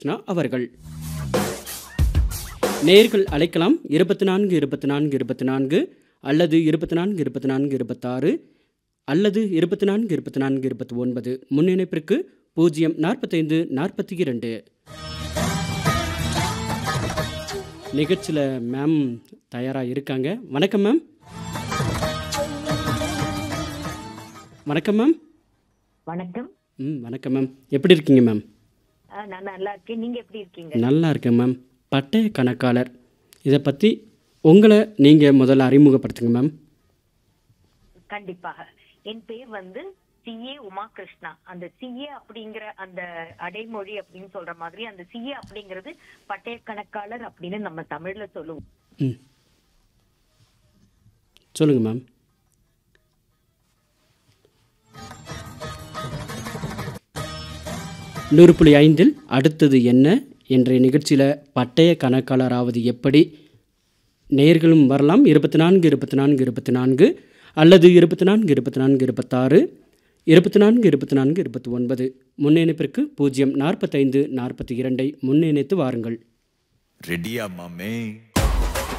அவர்கள். நேயர்கள் அழைக்கலாம் 24 24 24 அல்லது 24 24 26 அல்லது 24 24 29 முன்னிணைப்பிற்கு 045 42. நிகழ்ச்சியில் மேம் தயாராக இருக்காங்க. வணக்கம் மேம். வணக்கம் மேம். வணக்கம். வணக்கம் மேம். எப்படி இருக்கீங்க மேம்? நான் நல்லா இருக்கேன். நீங்க எப்படி இருக்கீங்க? நல்லா இருக்கேன் மேம். பட்டய கணக்காளர் இதை பற்றி உங்களை நீங்கள் முதல்ல அறிமுகப்படுத்துங்க மேம். கண்டிப்பாக. என் பேர் வந்து CA உமா கிருஷ்ணா. அந்த CA அப்படிங்கிற அந்த அடைமொழி அப்படின்னு சொல்ற மாதிரி அந்த CA அப்படிங்கிறது பட்டய கணக்காளர் அப்படின்னு நம்ம தமிழ்ல சொல்லுவோம். சொல்லுங்க மேம். நூறு புள்ளி 5 அடுத்தது என்ன என்ற நிகழ்ச்சியில் பட்டய கணக்காளராவது எப்படி நேயர்களும் வரலாம். 24 24 24 அல்லது 24 24 26 24 24 29 முன்னிணைப்பிற்கு 045 42 முன்னிணைத்து வாருங்கள். ரெடியா மாமே?